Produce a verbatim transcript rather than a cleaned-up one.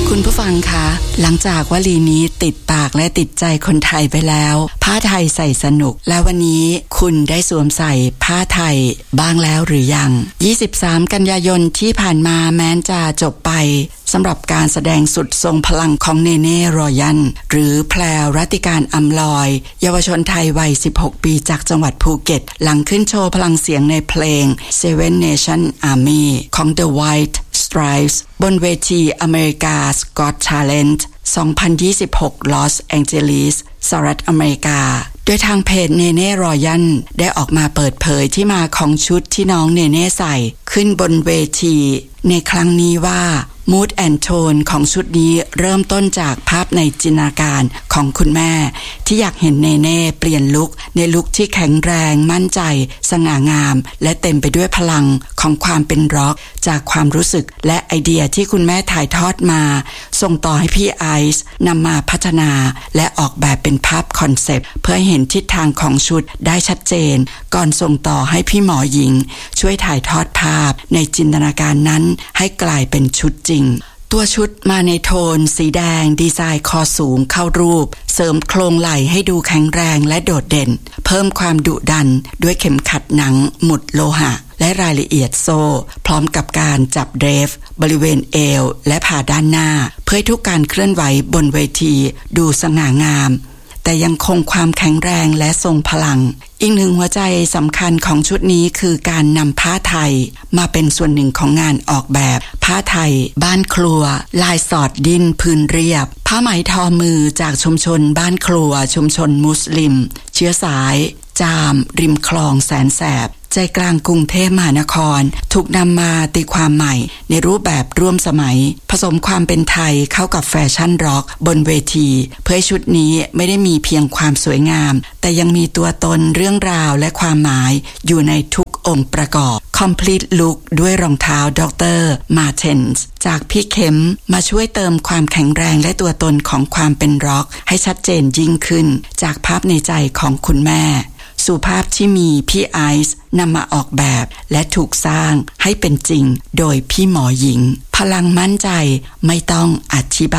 คุณผู้ฟังคะหลังจากวลีนี้ติดปากและติดใจคนไทยไปแล้วผ้าไทยใส่สนุกและวันนี้คุณได้สวมใส่ผ้าไทยบ้างแล้วหรือยังยี่สิบสามกันยายนที่ผ่านมาแม้นจะจบไปสำหรับการแสดงสุดทรงพลังของเนเน่รอยันหรือแพรวรัติการอำลอยเยาวชนไทยวัยสิบหกปีจากจังหวัดภูเก็ตหลังขึ้นโชว์พลังเสียงในเพลง Seven Nation Army ของ The White Stripes บนเวที America's Got Talent สองพันยี่สิบหก ลอสแองเจลิสสหรัฐอเมริกาโดยทางเพจเนเน่รอยันได้ออกมาเปิดเผยที่มาของชุดที่น้องเนเน่ใส่ขึ้นบนเวทีในครั้งนี้ว่าMood and Tone ของชุดนี้เริ่มต้นจากภาพในจินตนาการของคุณแม่ที่อยากเห็นเนเน่เปลี่ยนลุคในลุคที่แข็งแรงมั่นใจสง่างามและเต็มไปด้วยพลังของความเป็นร็อกจากความรู้สึกและไอเดียที่คุณแม่ถ่ายทอดมาส่งต่อให้พี่ไอซ์นำมาพัฒนาและออกแบบเป็นภาพคอนเซปต์เพื่อเห็นทิศทางของชุดได้ชัดเจนก่อนส่งต่อให้พี่หมอหญิงช่วยถ่ายทอดภาพในจินตนาการนั้นให้กลายเป็นชุดจริงตัวชุดมาในโทนสีแดงดีไซน์คอสูงเข้ารูปเสริมโครงไหล่ให้ดูแข็งแรงและโดดเด่นเพิ่มความดุดันด้วยเข็มขัดหนังหมุดโลหะและรายละเอียดโซ่พร้อมกับการจับเดรฟบริเวณเอวและผ่าด้านหน้าเพื่อทุกการเคลื่อนไหวบนเวทีดูสง่างามแต่ยังคงความแข็งแรงและทรงพลังอีกหนึ่งหัวใจสำคัญของชุดนี้คือการนำผ้าไทยมาเป็นส่วนหนึ่งของงานออกแบบผ้าไทยบ้านครัวลายสอดดินพื้นเรียบผ้าไหมทอมือจากชุมชนบ้านครัวชุมชนมุสลิมเชื้อสายจามริมคลองแสนแสบใจกลางกรุงเทพมหานครถูกนำมาตีความใหม่ในรูปแบบร่วมสมัยผสมความเป็นไทยเข้ากับแฟชั่นร็อกบนเวทีเพื่อให้ชุดนี้ไม่ได้มีเพียงความสวยงามแต่ยังมีตัวตนเรื่องราวและความหมายอยู่ในทุกองค์ประกอบ Complete Look ด้วยรองเท้าดร. Martens จากพี่เข็มมาช่วยเติมความแข็งแรงและตัวตนของความเป็นร็อกให้ชัดเจนยิ่งขึ้นจากภาพในใจของคุณแม่สู่ภาพที่มีพี่ไอซ์นำมาออกแบบและถูกสร้างให้เป็นจริงโดยพี่หมอหญิงพลังมั่นใจไม่ต้องอธิบาย